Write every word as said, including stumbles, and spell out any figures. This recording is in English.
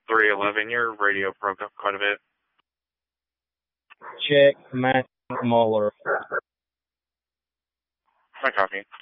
three eleven. Your radio broke up quite a bit. Check Matt Muller. I copy.